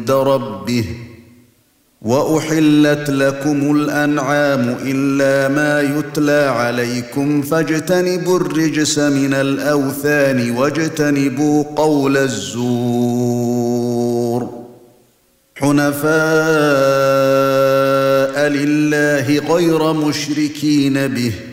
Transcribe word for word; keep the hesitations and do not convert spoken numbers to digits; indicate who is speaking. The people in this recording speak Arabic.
Speaker 1: ربه وأحلت لكم الأنعام إلا ما يتلى عليكم فاجتنبوا الرجس من الأوثان واجتنبوا قول الزور حنفاء لله غير مشركين به